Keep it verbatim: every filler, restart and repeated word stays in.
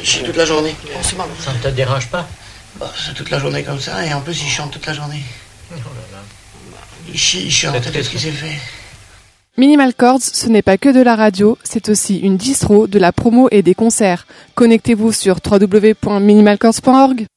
Il chie toute la journée. Oh, c'est marrant. Ça ne te dérange pas? Bah, c'est toute la journée comme ça, et en plus il chante toute la journée. Oh là là. Il chie, il chante, qu'est-ce qu'il s'est fait? Minimal Chords, ce n'est pas que de la radio, c'est aussi une distro, de la promo et des concerts. Connectez-vous sur w w w point minimal chords point org.